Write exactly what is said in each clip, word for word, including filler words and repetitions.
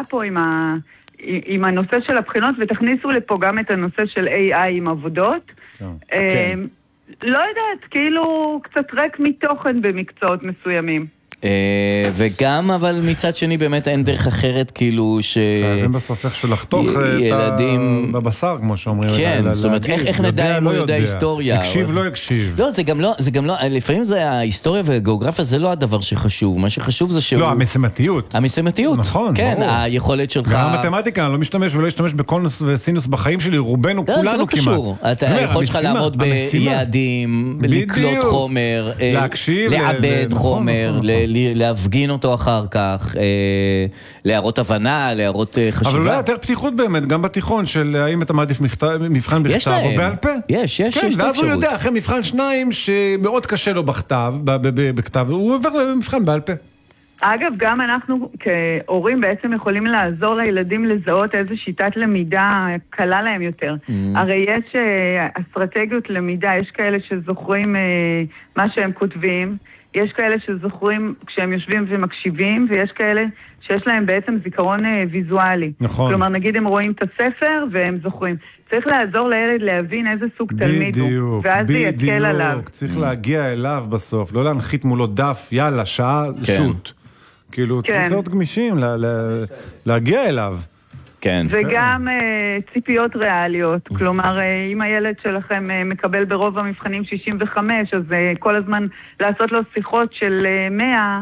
פה עם, ה, עם הנושא של הבחינות, ותכניסו לפה גם את הנושא של איי איי עם עבודות. כן. כן. לא יודעת, כאילו קצת ריק מתוכן במקצועות מסוימים. וגם אבל מצד שני באמת אין דרך אחרת כאילו ש... זה בסוף איך שלחתוך ילדים בבשר כמו שאומרים. כן, זאת אומרת איך נדע אם הוא יודע היסטוריה. יקשיב לא יקשיב. לא, זה גם לא, זה גם לא, לפעמים זה ההיסטוריה והגיאוגרפיה זה לא הדבר שחשוב, מה שחשוב זה שהוא... לא, המשימתיות. המשימתיות. נכון, ברור. כן, היכולת שלך... גם המתמטיקה, אני לא משתמש ולא אשתמש בקונוס וסינוס בחיים שלי, רובנו כולנו כמעט. זה לא קשור. אתה יכול שלך לעמוד ביעדים, לקלוט חומר, לעבד חומר, להפגין אותו אחר כך, להראות הבנה, להראות חשיבה. אבל אולי יותר פתיחות באמת, גם בתיכון, של האם אתה מעדיף מבחן בכתב או בעל פה. יש, יש, יש. כן, ואז הוא יודע, אחרי מבחן שניים, שמאוד קשה לו בכתב, בכתב, הוא עובר למבחן בעל פה. אגב, גם אנחנו כהורים בעצם יכולים לעזור לילדים לזהות איזו שיטת למידה קלה להם יותר. הרי יש אסטרטגיות למידה, יש כאלה שזוכרים מה שהם כותבים, יש כאלה שזוכרים כשהם יושבים ומקשיבים, ויש כאלה שיש להם בעצם זיכרון ויזואלי. נכון. כלומר, נגיד הם רואים את הספר והם זוכרים. צריך לעזור לילד להבין איזה סוג תלמיד הוא, ואז זה יקל עליו. צריך להגיע אליו בסוף, לא להנחית מולו דף, יאללה, שעה, שוט. כאילו, צריך להיות גמישים, להגיע אליו. כן. וגם ציפיות ריאליות, כלומר, אם הילד שלכם מקבל ברוב המבחנים שישים וחמש, אז כל הזמן לעשות לו שיחות של מאה,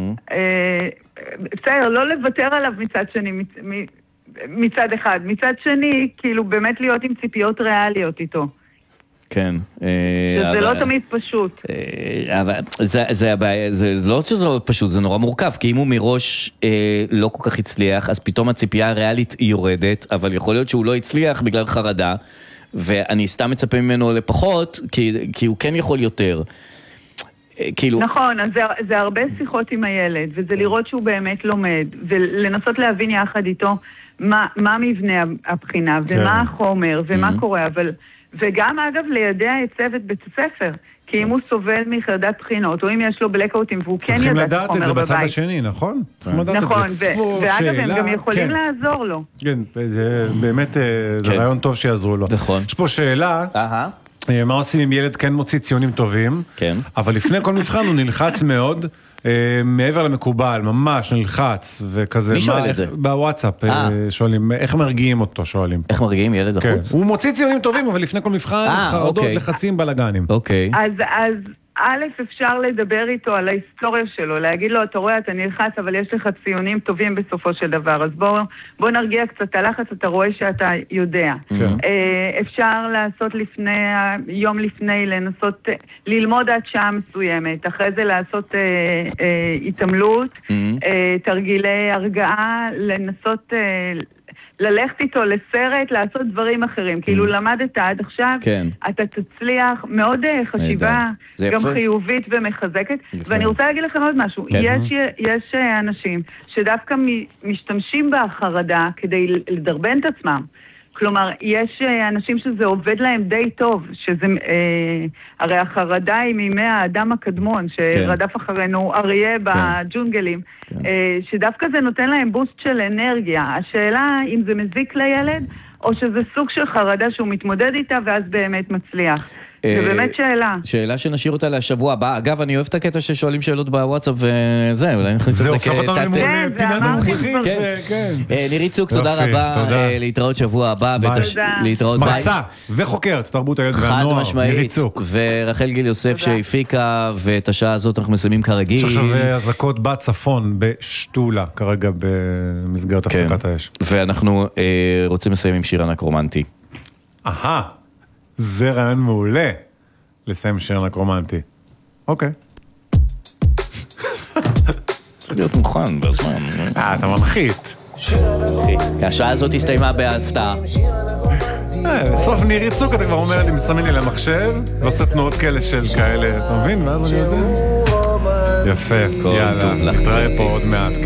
בסדר, לא לוותר עליו מצד שני, מצד אחד. מצד שני, כאילו באמת להיות עם ציפיות ריאליות איתו. כן. שזה לא תמיד פשוט. אבל זה לא שזה לא פשוט, זה נורא מורכב, כי אם הוא מראש לא כל כך הצליח, אז פתאום הציפייה הריאלית היא יורדת, אבל יכול להיות שהוא לא הצליח בגלל חרדה, ואני סתם מצפה ממנו לפחות, כי הוא כן יכול יותר. נכון, אז זה הרבה שיחות עם הילד, וזה לראות שהוא באמת לומד, ולנסות להבין יחד איתו מה מבנה הבחינה, ומה החומר, ומה קורה, אבל... וגם אגב לידע את צוות בית הספר, כי אם הוא סובל מחרדת בחינות, או אם יש לו בלקאוטים והוא כן ידע את החומר בבית. צריכים לדעת את זה בצד השני, נכון? נכון, ואגב הם גם יכולים לעזור לו. כן, זה באמת, זה רעיון טוב שיעזרו לו. נכון. יש פה שאלה, מה עושים אם ילד כן מוציא ציונים טובים, אבל לפני כל מבחן הוא נלחץ מאוד, מעבר למקובל, ממש נלחץ וכזה. מי שואל את זה? בוואטסאפ שואלים, איך מרגיעים אותו שואלים. איך מרגיעים ילד החוץ? הוא מוציא ציונים טובים, אבל לפני כל מבחן, חרדות, לחצים, בלגנים. אוקיי. אז א', אפשר לדבר איתו על ההיסטוריה שלו, להגיד לו, אתה רואה, אתה נלחץ, אבל יש לך ציונים טובים בסופו של דבר, אז בוא, בוא נרגיע קצת הלחץ, אתה רואה שאתה יודע. אפשר לעשות לפני, יום לפני, לנסות, ללמוד עד שעה מסוימת, אחרי זה לעשות התעמלות, תרגילי הרגעה, לנסות... ללכת איתו לסרט, לעשות דברים אחרים. כאילו למדת עד עכשיו, אתה תצליח, מאוד חשיבה, גם חיובית ומחזקת. ואני רוצה להגיד לכם עוד משהו. יש אנשים שדווקא משתמשים בחרדה כדי לדרבן את עצמם. כלומר, יש אנשים שזה עובד להם די טוב, שזה, אה, הרי החרדה היא מימי האדם הקדמון, שרדף אחרינו אריה בג'ונגלים, כן. אה, שדווקא זה נותן להם בוסט של אנרגיה. השאלה אם זה מזיק לילד, או שזה סוג של חרדה שהוא מתמודד איתה, ואז באמת מצליח. זה באמת שאלה. שאלה שנשאיר אותה לשבוע הבא. אגב, אני אוהב את הקטע ששואלים שאלות בוואטסאפ וזה, אולי נכניס את זה כתת... זה הופך אותנו לפינת המוכיחים שכן. נירי צוק, תודה רבה. להתראות שבוע הבא. להתראות ביי. מרצה וחוקרת תרבות הילד והנוער. נירי צוק. ורחל גיל יוסף שהפיקה, ואת השעה הזאת אנחנו מסיימים כרגיל. יש עכשיו הזקות בצפון בשטולה, כרגע במסגרת הפסקת האש. ואנחנו רוצים לסיים עם שיר ענק רומנטי. אהה. זה רעיון מעולה לסיים שיר ענק רומנטי. אוקיי. צריך להיות מוכן בזמן. אה, אתה מנחית. השעה הזאת הסתיימה בהפתעה. בסוף נירי צוק אתה כבר אומר לי, מסמן לי למחשב, ועושה תנועות כאלה של כאלה, אתה מבין? ואז אני יודע. יפה, יאללה, נתראה פה עוד מעט.